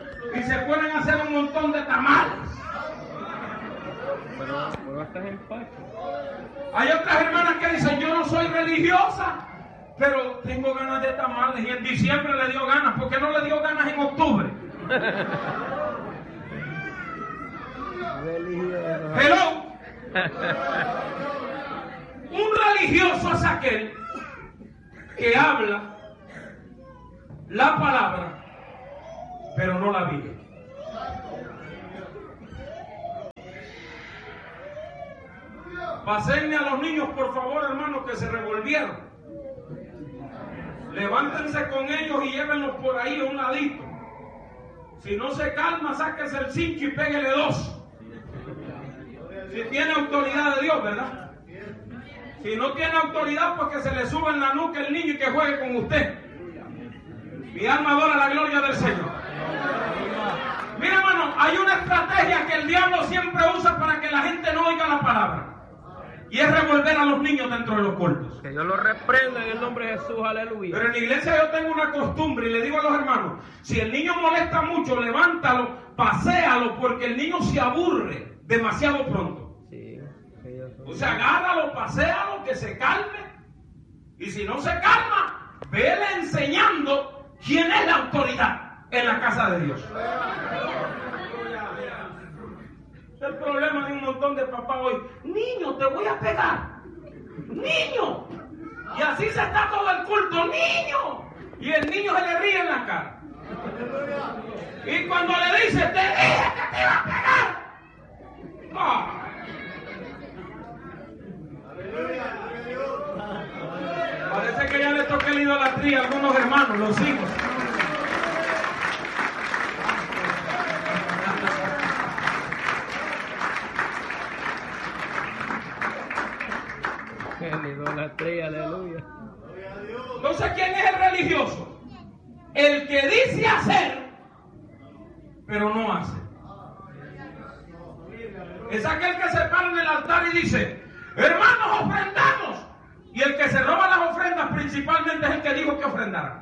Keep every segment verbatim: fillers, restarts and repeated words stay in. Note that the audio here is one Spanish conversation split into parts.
y se pueden hacer un montón de tamales. Pero, pero estás en paz. Hay otras hermanas que dicen, yo no soy religiosa, pero tengo ganas de tamales, y en diciembre le dio ganas. ¿Por qué no le dio ganas en octubre? Hello. Un religioso es aquel que habla la palabra, pero no la vive. Pásenme a los niños, por favor, hermanos, que se revolvieron. Levántense con ellos y llévenlos por ahí a un ladito. Si no se calma, sáquese el cincho y péguele dos. Si tiene autoridad de Dios, ¿verdad? Si no tiene autoridad, pues que se le suba en la nuca el niño y que juegue con usted. Mi alma adora la gloria del Señor. Mira, hermano, hay una estrategia que el diablo siempre usa para que la gente no oiga la palabra. Y es revolver a los niños dentro de los cultos. Que Dios los reprenda en el nombre de Jesús, aleluya. Pero en la iglesia yo tengo una costumbre y le digo a los hermanos, si el niño molesta mucho, levántalo, paséalo, porque el niño se aburre demasiado pronto. Sí, sí, O sea, agárralo, paséalo, que se calme. Y si no se calma, vele enseñando quién es la autoridad en la casa de Dios. Es el problema de un montón de papás hoy. Niño, te voy a pegar. Niño. Y así se está todo el culto. Niño. Y el niño se le ríe en la cara. Y cuando le dice, te dije que te iba a pegar. Oh. Parece que ya le toqué la idolatría a algunos hermanos, los hijos. La idolatría, aleluya. Entonces, ¿quién es el religioso? El que dice hacer, pero no hace. Es aquel que se para en el altar y dice, hermanos, ofrendamos. Y el que se roba las ofrendas principalmente es el que dijo que ofrendara.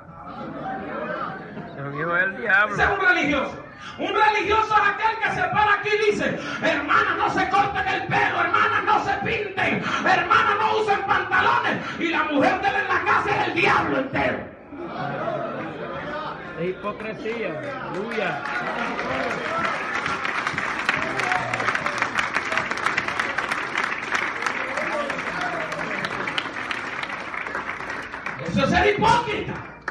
Lo dijo el diablo. Ese es un religioso. Un religioso es aquel que se para aquí y dice, hermanas, no se corten el pelo, hermanas, no se pinten, hermanas, no usen pantalones. Y la mujer de él en la casa es el diablo entero. Es hipocresía, aleluya. Eso es ser hipócrita.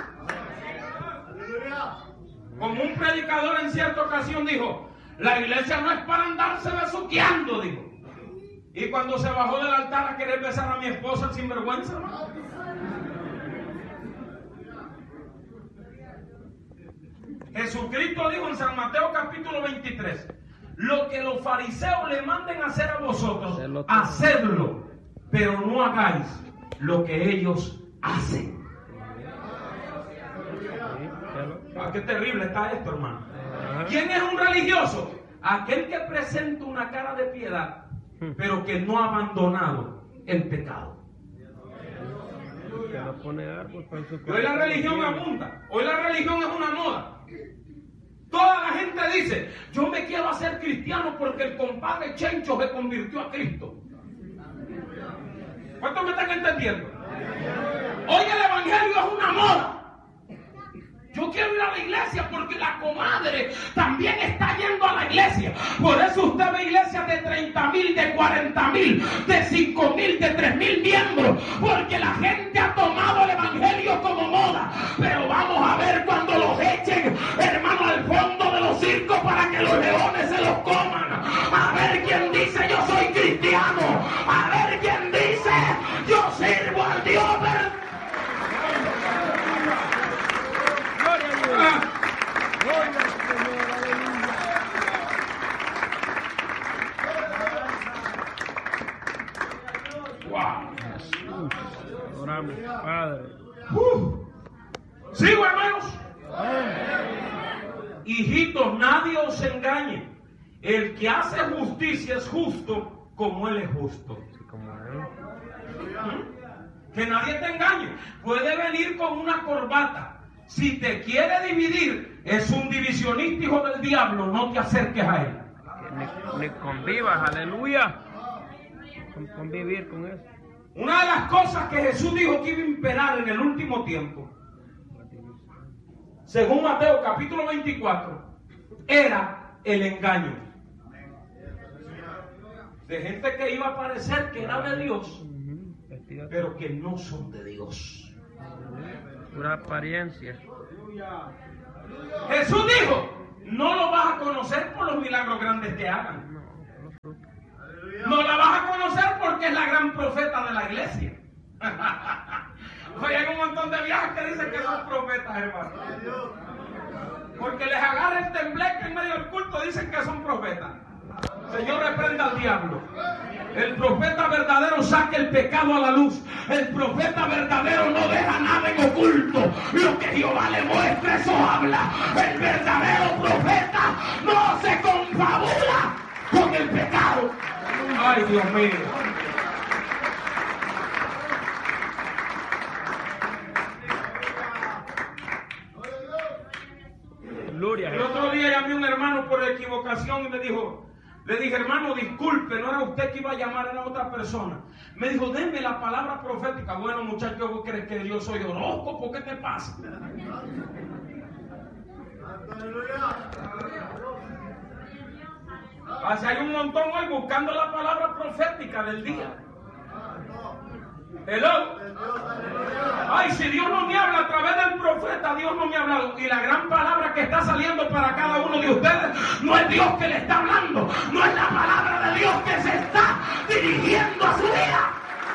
Como un predicador en cierta ocasión dijo, la iglesia no es para andarse besuqueando, dijo. Y cuando se bajó del altar a querer besar a mi esposa sin vergüenza, ¿no? Jesucristo dijo en San Mateo capítulo veintitrés, lo que los fariseos le manden a hacer a vosotros, hacedlo, pero no hagáis lo que ellos hacen. Ah, qué terrible está esto, hermano. ¿Quién es un religioso? Aquel que presenta una cara de piedad, pero que no ha abandonado el pecado. Hoy la religión abunda. Hoy la religión es una moda. Toda la gente dice, yo me quiero hacer cristiano porque el compadre Chencho se convirtió a Cristo. ¿Cuántos me están entendiendo? Hoy el evangelio es una moda. Yo quiero ir a la iglesia porque la comadre también está yendo a la iglesia. Por eso usted ve iglesias de treinta mil, de cuarenta mil, de cinco mil, de tres mil miembros. Porque la gente ha tomado el evangelio como moda. Pero vamos a ver cuando los echen, hermano, al fondo de los circos para que los leones se los coman. A ver quién dice yo soy cristiano. A ver quién dice yo sirvo al Dios verdadero. Oramos, Padre. Uh, Sigo, hermanos. Hijitos, nadie os engañe. El que hace justicia es justo como él es justo. ¿Mm? Que nadie te engañe. Puede venir con una corbata. Si te quiere dividir, es un divisionista, hijo del diablo, no te acerques a él. Que ni, ni convivas, aleluya. Con, convivir con eso. Una de las cosas que Jesús dijo que iba a imperar en el último tiempo, según Mateo capítulo veinticuatro, era el engaño. De gente que iba a parecer que era de Dios, pero que no son de Dios. Pura apariencia. Jesús dijo, no lo vas a conocer por los milagros grandes que hagan. No la vas a conocer porque es la gran profeta de la iglesia. Hoy hay un montón de viajes que dicen que son profetas, hermano. Porque les agarra el tembleque en medio del culto, dicen que son profetas. Señor, reprenda al diablo. El profeta verdadero saca el pecado a la luz. El profeta verdadero no deja nada en oculto. Lo que Jehová le muestra, eso habla. El verdadero profeta no se confabula con el pecado. Ay, Dios mío. Gloria. El otro día llamé a un hermano por equivocación y me dijo, le dije, hermano, disculpe, no era usted que iba a llamar, era otra persona. Me dijo, denme la palabra profética. Bueno, muchacho, ¿vos crees que yo soy horóscopo? ¿Qué te pasa? Así hay un montón hoy buscando la palabra profética del día. Hello. Ay, si Dios no me habla a través del profeta, Dios no me ha hablado. Y la gran palabra que está saliendo para cada uno de ustedes no es Dios que le está hablando, no es la palabra de Dios que se está dirigiendo a su vida.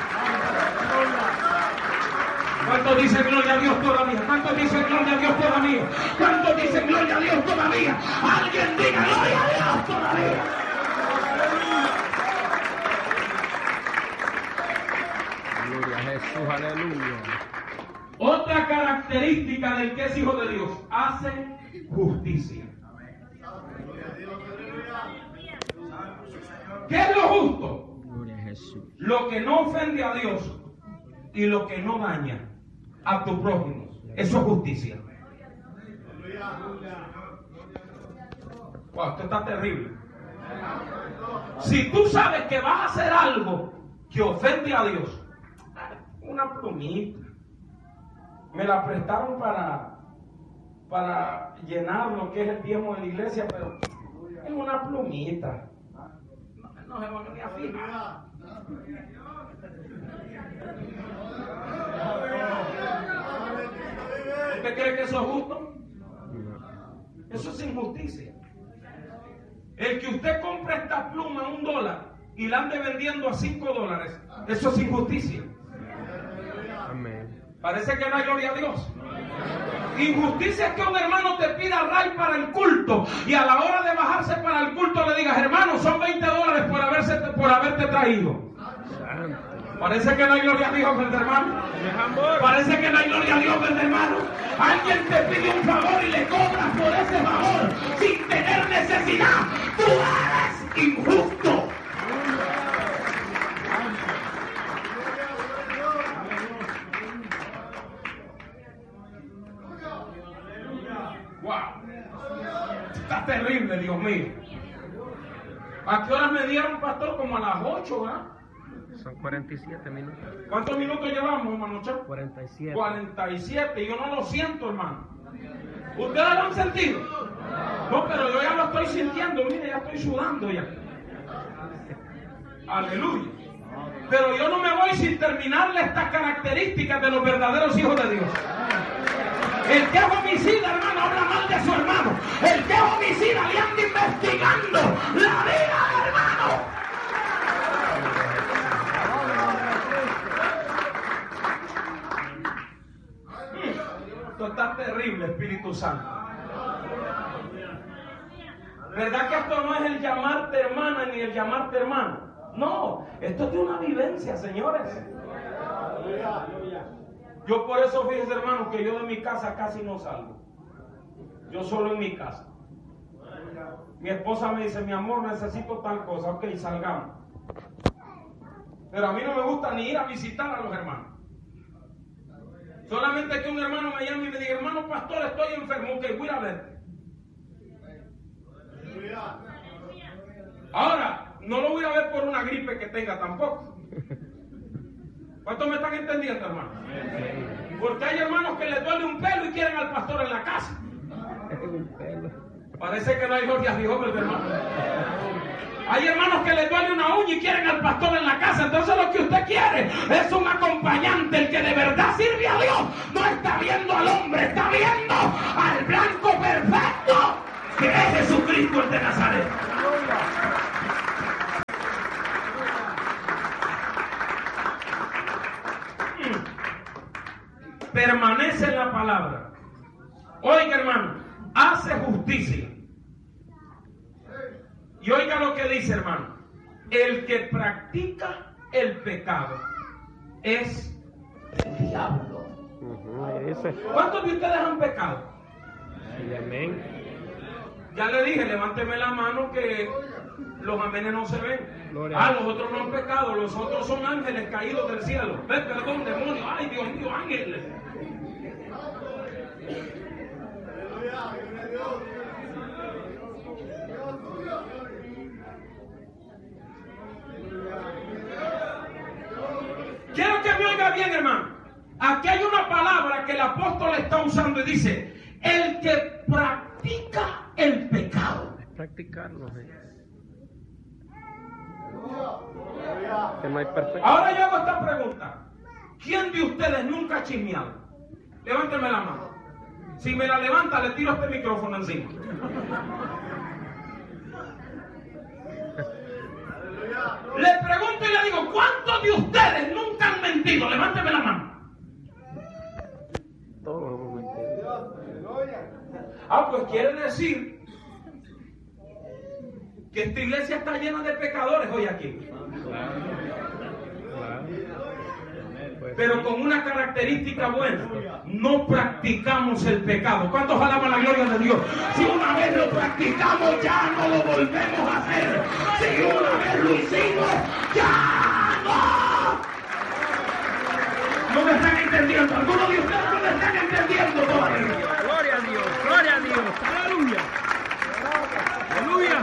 ¿Cuántos dicen gloria a Dios todavía? ¿Cuántos dicen gloria a Dios todavía? ¿Cuántos dicen gloria a Dios todavía? Alguien diga gloria a Dios todavía. Gloria a Jesús, aleluya. Otra característica del que es hijo de Dios, hace justicia. ¿Qué es lo justo? Gloria a Jesús. Lo que no ofende a Dios y lo que no daña a tu prójimo. Eso es justicia. Wow, esto está terrible. Si tú sabes que vas a hacer algo que ofende a Dios, una plumita. Me la prestaron para, para llenar lo que es el diezmo de la iglesia, pero es una plumita. No, no se van ni a fijar. ¿Usted cree que eso es justo? Eso es injusticia. El que usted compre esta pluma a un dólar y la ande vendiendo a cinco dólares, eso es injusticia. Amén. Parece que no hay gloria a Dios. Injusticia es que un hermano te pida ray para el culto y a la hora de bajarse para el culto le digas, hermano, son veinte dólares por, haberse, por haberte traído. Parece que no hay gloria a Dios, ¿verdad, hermano? Parece que no hay gloria a Dios, ¿verdad, hermano? Alguien te pide un favor y le cobras por ese favor sin tener necesidad. Tú eres injusto. Wow. Está terrible, Dios mío. ¿A qué horas me dieron, pastor? Como a las ocho, ¿verdad? Son cuarenta y siete minutos. ¿Cuántos minutos llevamos, hermano Chavo? cuarenta y siete. cuarenta y siete. Yo no lo siento, hermano. ¿Ustedes lo han sentido? No, pero yo ya lo estoy sintiendo. Mire, ya estoy sudando ya. Aleluya. Pero yo no me voy sin terminarle estas características de los verdaderos hijos de Dios. El que es homicida, hermano, habla mal de su hermano. El que es homicida le anda investigando la vida, hermano. Esto está terrible, Espíritu Santo. ¿Verdad que esto no es el llamarte hermana ni el llamarte hermano? No, esto es de una vivencia, señores. Yo por eso, fíjense, hermano, que yo de mi casa casi no salgo. Yo solo en mi casa. Mi esposa me dice, mi amor, necesito tal cosa. Ok, salgamos. Pero a mí no me gusta ni ir a visitar a los hermanos. Solamente que un hermano me llame y me diga, hermano pastor, estoy enfermo. Ok, voy a verte. una gripe que tenga tampoco. ¿Cuántos me están entendiendo, hermano? Porque hay hermanos que les duele un pelo y quieren al pastor en la casa. Parece que no hay gloria a Dios, hermano. Hay hermanos que les duele una uña y quieren al pastor en la casa. Entonces lo que usted quiere es un acompañante. El que de verdad sirve a Dios no está viendo al hombre, está viendo al blanco perfecto que es Jesucristo el de Nazaret. Permanece en la palabra. Oiga, hermano, hace justicia. Y oiga lo que dice, hermano. El que practica el pecado es el diablo. Uh-huh. ¿Cuántos de ustedes han pecado? Sí, amén. Ya le dije, levánteme la mano que los amenes no se ven. Gloria. Ah, los otros no han pecado, los otros son ángeles caídos del cielo. Ve, perdón, demonios. Ay, Dios mío, ángeles. Quiero que me oiga bien, hermano. Aquí hay una palabra que el apóstol está usando y dice: el que practica el pecado. Practicarlo, ¿eh? Que no hay perfecto. Ahora yo hago esta pregunta: ¿quién de ustedes nunca ha chismeado? Levánteme la mano. Si me la levanta, le tiro este micrófono encima. Le pregunto y le digo: ¿cuántos de ustedes nunca han mentido? Levánteme la mano. Todos hemos mentido. Ah, pues quiere decir que esta iglesia está llena de pecadores hoy aquí. Claro, claro. Pero con una característica buena: no practicamos el pecado. ¿Cuántos alaban la gloria de Dios? Si una vez lo practicamos, ya no lo volvemos a hacer. Si una vez lo hicimos, ya no. ¿No me están entendiendo? Algunos de ustedes no me están entendiendo todavía. Gloria a Dios, gloria a Dios, aleluya. Aleluya.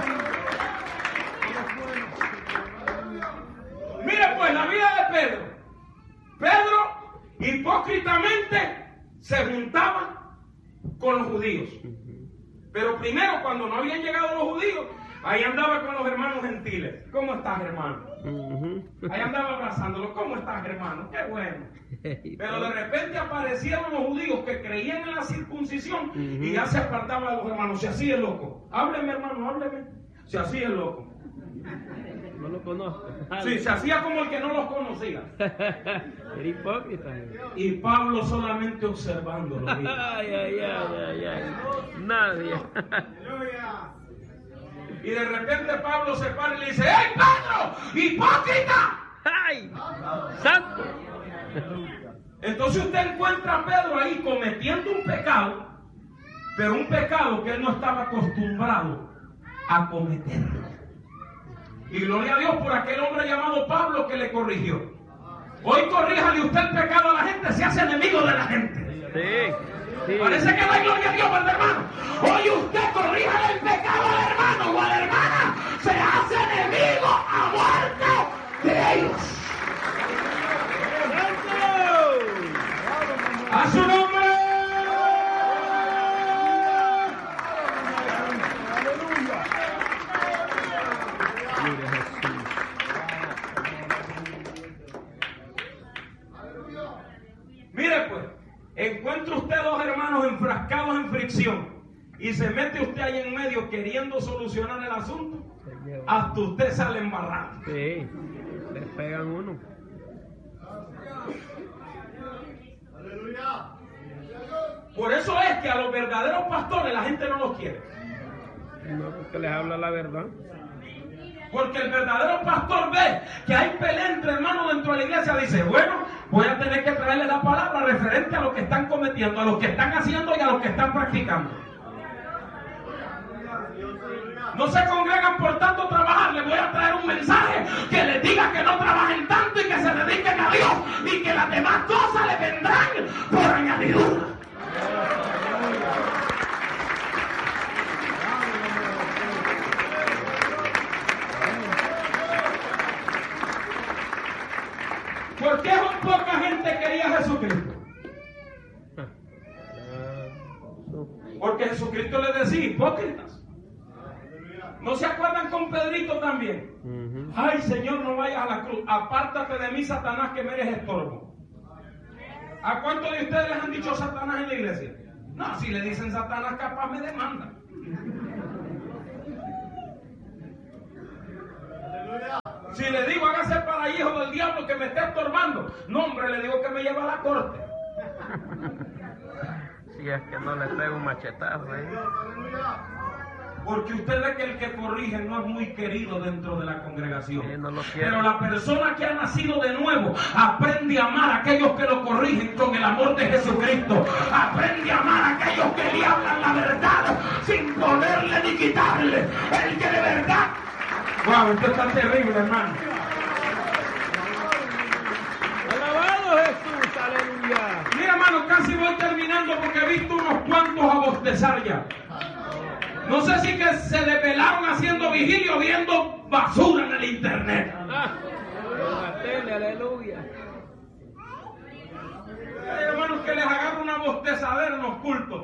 Mire pues la vida de Pedro. Pedro hipócritamente se juntaba con los judíos. Pero primero, cuando no habían llegado los judíos, ahí andaba con los hermanos gentiles. ¿Cómo estás, hermano? Ahí andaba abrazándolos. ¿Cómo estás, hermano? Qué bueno. Pero de repente aparecieron los judíos que creían en la circuncisión y ya se apartaban de los hermanos. Se hacía el loco. Hábleme, hermano, hábleme. Se hacía el loco. No lo conozco. Sí, se hacía como el que no los conocía. Era hipócrita. Y Pablo solamente observándolo. Ay, ay, ay, ay, ay. Nadie. Y de repente Pablo se para y le dice: ¡Ey, Pedro! ¡Hipócrita! ¡Ay! ¡Santo! Entonces usted encuentra a Pedro ahí cometiendo un pecado, pero un pecado que él no estaba acostumbrado a cometer. Y gloria a Dios por aquel hombre llamado Pablo que le corrigió. Hoy corríjale usted el pecado a la gente, se hace enemigo de la gente. Sí, sí. Parece que no hay gloria a Dios, ¿verdad, hermano? Hoy usted corríjale el pecado al hermano o a la hermana, se hace enemigo a muerte de ellos. ¡A su nombre! Mire pues, encuentra usted dos hermanos enfrascados en fricción y se mete usted ahí en medio queriendo solucionar el asunto, hasta usted sale embarrado. Sí, le pegan uno. Por eso es que a los verdaderos pastores la gente no los quiere. No, porque les habla la verdad. Porque el verdadero pastor ve que hay pelea entre hermanos dentro de la iglesia. Dice: bueno, voy a tener que traerle la palabra referente a lo que están cometiendo, a lo que están haciendo y a lo que están practicando. No se congregan por tanto trabajar. Les voy a traer un mensaje que les diga que no trabajen tanto y que se dediquen a Dios, y que las demás cosas les vendrán por añadidura. ¿No se acuerdan con Pedrito también? Uh-huh. Ay, Señor, no vayas a la cruz. Apártate de mí, Satanás, que me eres estorbo. ¿A cuántos de ustedes les han dicho Satanás en la iglesia? No, si le dicen Satanás, capaz me demandan. Si le digo, hágase para hijo del diablo que me está estorbando. No, hombre, le digo que me lleva a la corte. Si es que no le pego un machetazo, ¿eh? Porque usted ve que el que corrige no es muy querido dentro de la congregación. Sí, no lo Pero la persona que ha nacido de nuevo aprende a amar a aquellos que lo corrigen con el amor de Jesucristo. Aprende a amar a aquellos que le hablan la verdad sin ponerle ni quitarle. El que de verdad... Wow, esto está terrible, hermano. Alabado Jesús, aleluya. Mira, hermano, casi voy terminando porque he visto unos cuantos a bostezar ya. No sé si que se desvelaron haciendo vigilia o viendo basura en el internet. Ah, en la tele, aleluya. Hay hermanos que les agarra una bostezadera en los cultos.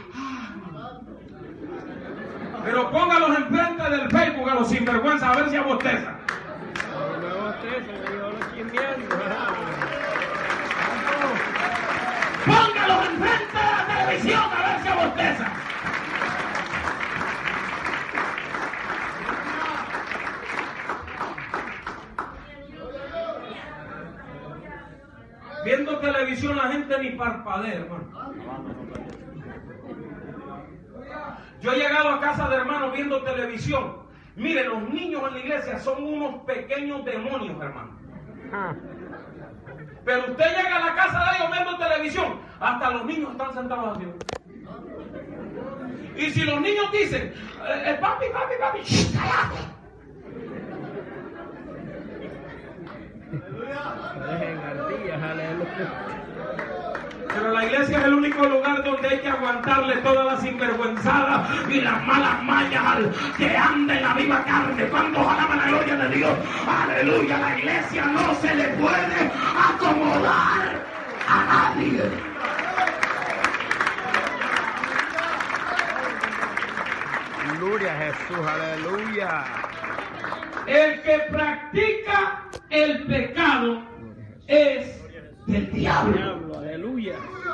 Pero póngalos enfrente del Facebook a los sinvergüenza a ver si abostezan. No, no bostezan, yo lo chismeando. Póngalos enfrente de la televisión a ver si abostezan. Viendo televisión la gente ni parpadea, hermano. Yo he llegado a casa de hermanos viendo televisión. Mire, los niños en la iglesia son unos pequeños demonios, hermano. Pero usted llega a la casa de ellos viendo televisión, hasta los niños están sentados así. Y si los niños dicen, eh, papi, papi, papi, ¡shh, cállate! Pero la iglesia es el único lugar donde hay que aguantarle todas las sinvergüenzadas y las malas mañas al que anda en la viva carne. Cuando alaban la gloria de Dios, aleluya, la iglesia no se le puede acomodar a nadie. Gloria a Jesús, aleluya. El que practica el pecado es del diablo. Aleluya.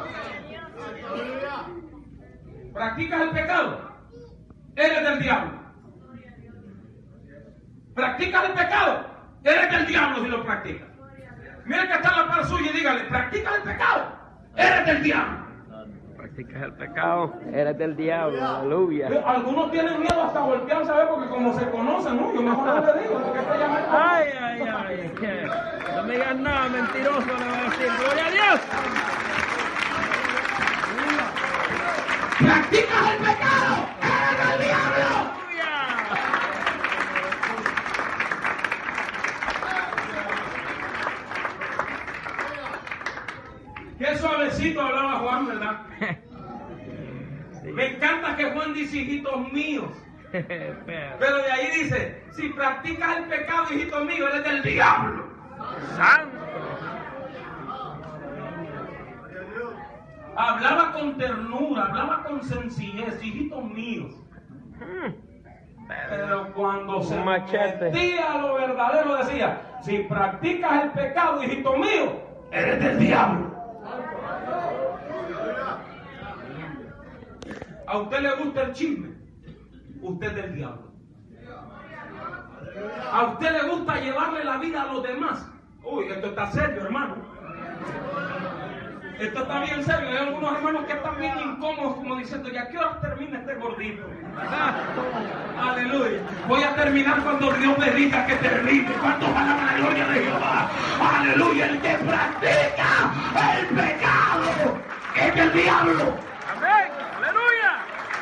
¿Practicas el pecado? Eres del diablo. ¿Practicas el pecado? Eres del diablo si lo practicas. Mira que está en la par suya y dígale, ¿practicas el pecado? Eres del diablo. Practicas el pecado, eres del diablo, aleluya. Algunos tienen miedo hasta voltearse a ver porque como se conocen, ¿no? Yo mejor no le digo porque te llaman. Ay, ay, ay, que no me digas nada, mentiroso, le voy a decir, gloria a Dios. ¿Practicas el pecado? ¡Eres del diablo! Qué suavecito hablaba Juan, ¿verdad? Sí. Me encanta que Juan dice, hijitos míos. Pero de ahí dice, si practicas el pecado, hijito mío, eres del diablo. Santo. Hablaba con ternura, hablaba con sencillez, hijitos míos. Pero cuando se machete. metía a lo verdadero decía, si practicas el pecado, hijito mío, eres del diablo. ¿A usted le gusta el chisme? Usted es del diablo. ¿A usted le gusta llevarle la vida a los demás? Uy, esto está serio, hermano. Esto está bien serio. Hay algunos hermanos que están bien incómodos, como diciendo, ¿ya qué hora termina este gordito? Aleluya. Voy a terminar cuando Dios me diga que termine. ¿Cuántos alaban la gloria de Jehová? Aleluya. El que practica el pecado es del diablo. Amén. Aleluya.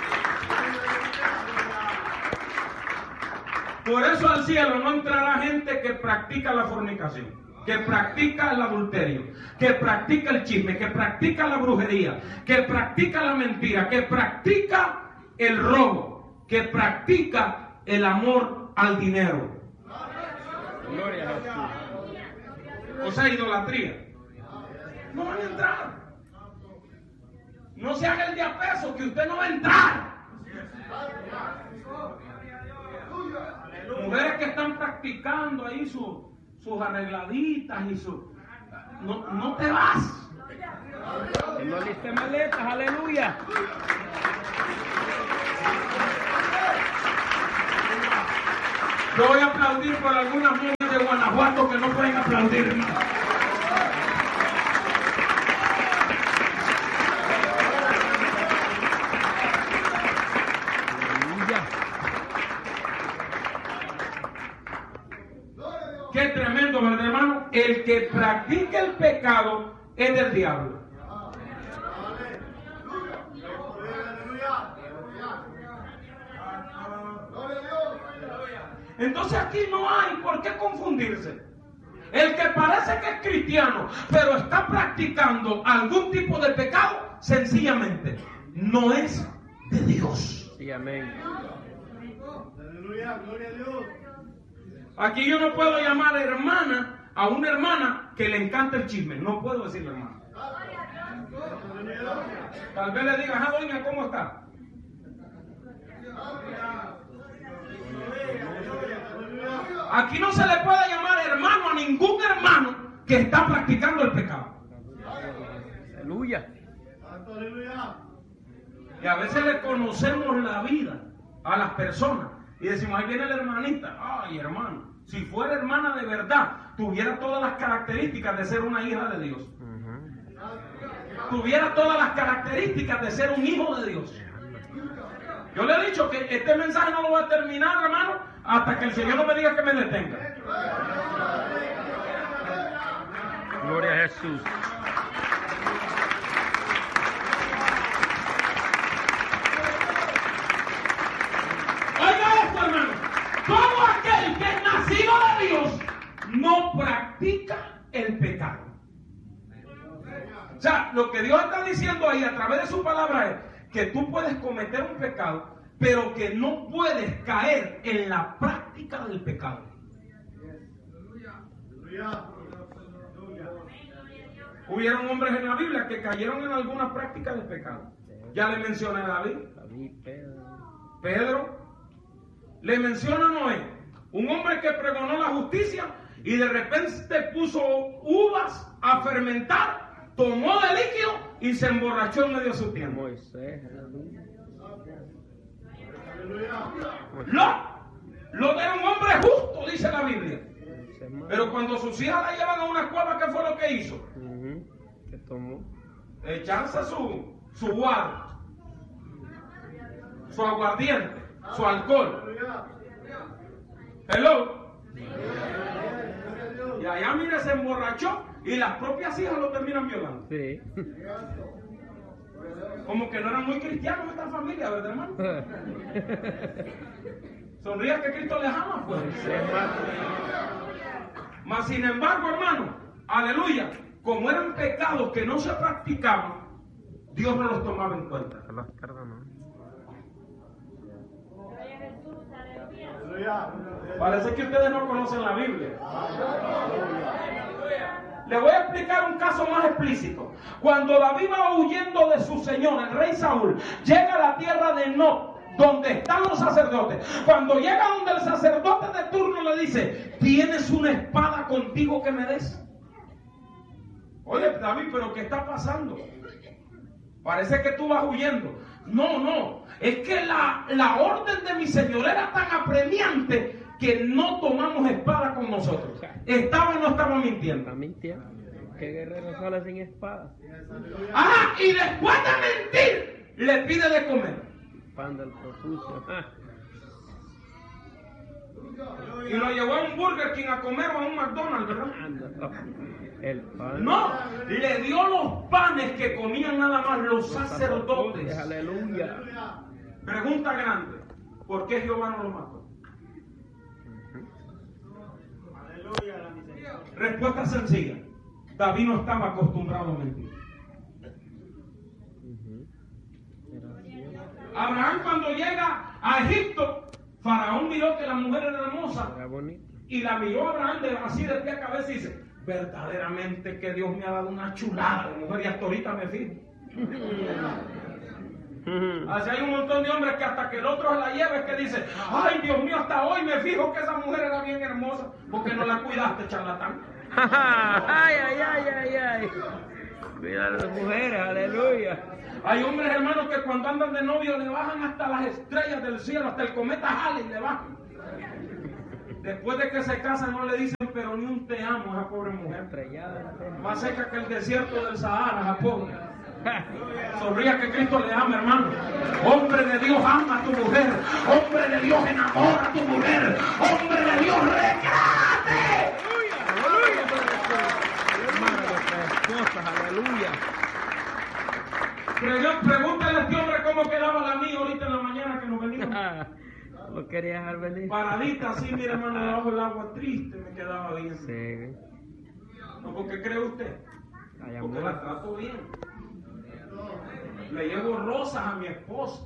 Por eso al cielo no entrará gente que practica la fornicación, que practica el adulterio, que practica el chisme, que practica la brujería, que practica la mentira, que practica el robo, que practica el amor al dinero. Gloria a Jesús. O sea, idolatría. No van a entrar. No se haga el de a peso que usted no va a entrar. que están practicando ahí su, sus arregladitas y su... No, no te vas. No listes maletas, aleluya. Yo voy a aplaudir por algunas niñas de Guanajuato que no pueden aplaudir, hermano. Qué tremendo, ¿verdad, hermano? El que practica el pecado es del diablo. Entonces aquí no hay por qué confundirse. El que parece que es cristiano, pero está practicando algún tipo de pecado, sencillamente no es de Dios. Sí, amén. Aleluya, gloria a Dios. Aquí yo no puedo llamar hermana a una hermana que le encanta el chisme. No puedo decirle hermana. Tal vez le diga, ah, doña, ¿cómo está? Aquí no se le puede llamar hermano a ningún hermano que está practicando el pecado. Aleluya. Y a veces le conocemos la vida a las personas y decimos, ahí viene la hermanita. Ay, hermano, si fuera hermana de verdad, tuviera todas las características de ser una hija de Dios. Tuviera todas las características de ser un hijo de Dios. Yo le he dicho que este mensaje no lo voy a terminar, hermano, hasta que el Señor no me diga que me detenga. Gloria a Jesús. Oiga esto, hermano. Todo aquel que es nacido de Dios no practica el pecado. O sea, lo que Dios está diciendo ahí a través de su palabra es que tú puedes cometer un pecado, pero que no puedes caer en la práctica del pecado. Hubieron hombres en la Biblia que cayeron en alguna práctica del pecado. Ya le mencioné a David, Pedro, le menciona a Noé, un hombre que pregonó la justicia y de repente puso uvas a fermentar, tomó de líquido y se emborrachó en medio de su tiempo. Moisés, aleluya. Lot, Lot era un hombre justo, dice la Biblia. Pero cuando sus hijas la llevan a una cueva, ¿qué fue lo que hizo? Uh-huh. ¿Qué tomó? Echarse su, su guarda, su aguardiente, su alcohol. Hello. Y allá, mire, se emborrachó y las propias hijas lo terminan violando. Sí. Como que no eran muy cristianos esta familia, ¿verdad, hermano? Sonríe que Cristo les ama, pues. Mas sin embargo, hermano, aleluya, como eran pecados que no se practicaban, Dios no los tomaba en cuenta. Parece que ustedes no conocen la Biblia. Le voy a explicar un caso más explícito. Cuando David va huyendo de su señor, el rey Saúl, llega a la tierra de Nob, donde están los sacerdotes. Cuando llega donde el sacerdote de turno le dice, ¿tienes una espada contigo que me des? Oye, David, ¿pero qué está pasando? Parece que tú vas huyendo. No, no, es que la, la orden de mi señor era tan apremiante que no tomamos espada con nosotros. ¿Estaba o no estaba mintiendo? Está mintiendo. ¿Qué guerrero sale sin espada? Ajá, y después de mentir, le pide de comer. Pan del profuso. Ah. Y lo llevó a un Burger King a comer o a un McDonald's, ¿verdad? El pan. No, le dio los panes que comían nada más los sacerdotes. Aleluya. Pregunta grande, ¿por qué Jehová no lo mató? Respuesta sencilla, David no estaba acostumbrado a mentir. Abraham, cuando llega a Egipto, Faraón miró que la mujer era hermosa y la miró a Abraham de, así de pie a cabeza y dice, verdaderamente que Dios me ha dado una chulada de mujer y hasta ahorita me fijo. Así hay un montón de hombres que hasta que el otro se la lleve es que dice, ay Dios mío, hasta hoy me fijo que esa mujer era bien hermosa, porque no la cuidaste, charlatán. Ay, ay, ay, ay, ay. Cuida a las mujeres, aleluya. Hay hombres, hermanos, que cuando andan de novio le bajan hasta las estrellas del cielo, hasta el cometa Halley le bajan. Después de que se casan no le dicen pero ni un te amo a esa pobre mujer. Más seca que el desierto del Sahara, esa pobre. Sonría que Cristo le ama, hermano. Hombre de Dios, ama a tu mujer. Hombre de Dios, enamora a tu mujer. Hombre de Dios, recréate. Aleluya. Pregúntale a este hombre cómo quedaba la mía ahorita en la mañana que nos venimos. ¿Lo quería dejar venir? Paradita así, mira, hermano, debajo del agua, triste me quedaba bien. Sí. ¿No? ¿Por qué cree usted? Ay, Porque amor. la trato bien. Le llevo rosas a mi esposa.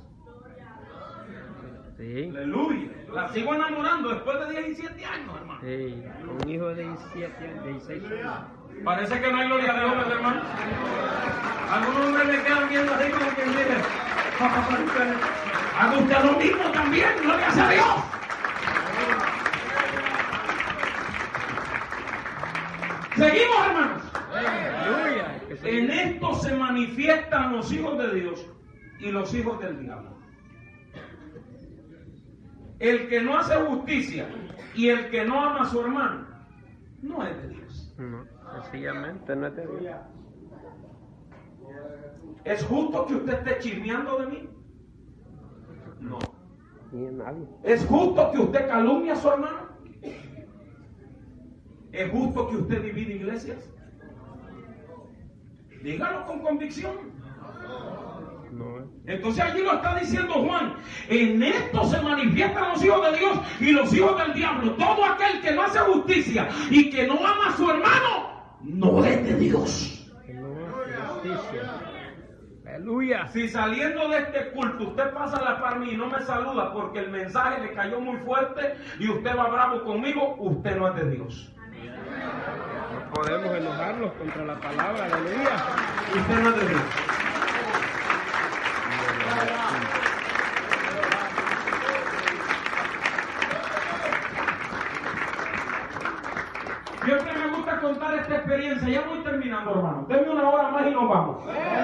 Sí. Aleluya. La sigo enamorando después de diecisiete años, hermano. Sí. Un hijo de diecisiete años, dieciséis años. Parece que no hay gloria a Dios, ¿verdad, hermano? Algunos hombres me quedan viendo así como quien dice, haga usted lo mismo también, gloria a Dios. Seguimos, hermanos. Aleluya. En esto se manifiestan los hijos de Dios y los hijos del diablo. El que no hace justicia y el que no ama a su hermano no es de Dios. No, sencillamente no es de Dios. ¿Es justo que usted esté chismeando de mí? No. Ni nadie. ¿Es justo que usted calumnie a su hermano? ¿Es justo que usted divide iglesias? Dígalo con convicción. No. Entonces allí lo está diciendo Juan. En esto se manifiestan los hijos de Dios y los hijos del diablo. Todo aquel que no hace justicia y que no ama a su hermano, no es de Dios. No hace justicia. Aleluya. Si saliendo de este culto usted pasa la par mí y no me saluda porque el mensaje le cayó muy fuerte y usted va bravo conmigo, usted no es de Dios. No podemos enojarnos contra la palabra, aleluya. Usted no es de Dios. Siempre me gusta contar esta experiencia. Ya voy terminando, hermano. Denme una hora más y nos vamos.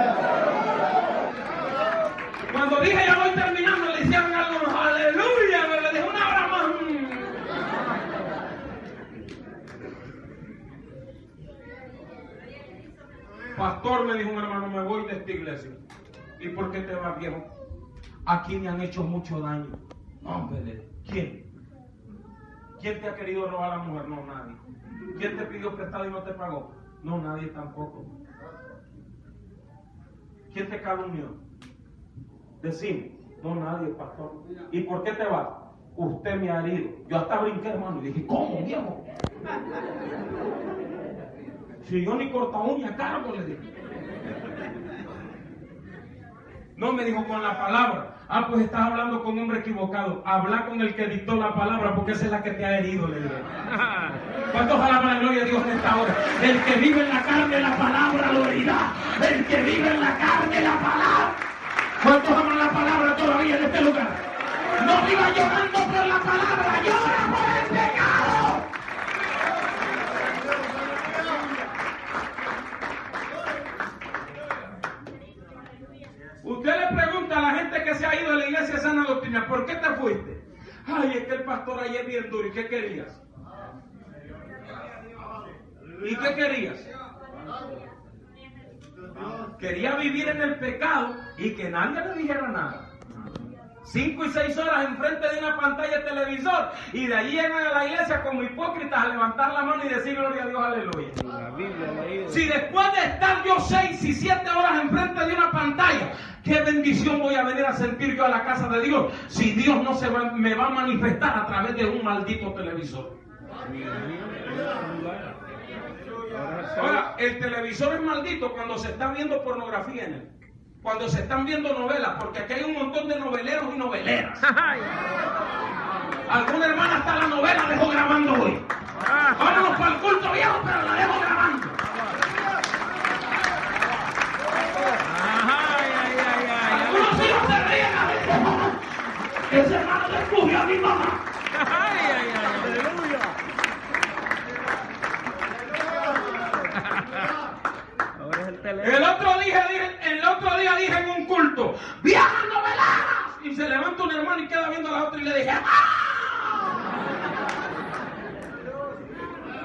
Cuando dije ya voy terminando, le hicieron algunos aleluya, me le dije una hora más. Pastor, me dijo un hermano, me voy de esta iglesia. ¿Y por qué te vas, viejo? Aquí me han hecho mucho daño. Hombre, ¿quién? ¿Quién te ha querido robar a la mujer? No, nadie. ¿Quién te pidió prestado y no te pagó? No, nadie tampoco. ¿Quién te calumnió? Decime. No, nadie, pastor. ¿Y por qué te vas? Usted me ha herido. Yo hasta brinqué, hermano, y dije, ¿cómo, viejo? Si yo ni corta uña cargo, le dije. No, me dijo, con la palabra. Ah, pues estás hablando con un hombre equivocado. Habla con el que dictó la palabra, porque esa es la que te ha herido, le dije. ¿Cuántos alaban la gloria a Dios en esta hora? El que vive en la carne, la palabra lo oirá. El que vive en la carne, la palabra. ¿Cuántos aman la palabra todavía en este lugar? No viva llorando por la palabra, llora por el pecado. Usted le pregunta a la gente que se ha ido de la iglesia Sana Doctrina, ¿por qué te fuiste? Ay, es que el pastor ayer es bien duro. ¿Y qué querías? ¿Y qué querías? Quería vivir en el pecado y que nadie le dijera nada. Cinco y seis horas enfrente de una pantalla de televisor y de allí llegan a la iglesia como hipócritas a levantar la mano y decir gloria a Dios, aleluya. La Biblia leída. Si después de estar yo seis y siete horas enfrente de una pantalla, qué bendición voy a venir a sentir yo a la casa de Dios si Dios no se va, me va a manifestar a través de un maldito televisor. Ahora, el televisor es maldito cuando se está viendo pornografía en él. Cuando se están viendo novelas, porque aquí hay un montón de noveleros y noveleras. Alguna hermana hasta la novela dejó grabando hoy. Vámonos para el culto viejo, pero la dejo grabando. Algunos hijos Ese hermano descubrió a mi mamá. Ay, ay, ay. Aleluya. Ahora es el teléfono. El otro día dije, el otro día dije en un culto, ¡viejas noveladas! Y se levanta un hermano y queda viendo a la otra y le dije, ¡ah!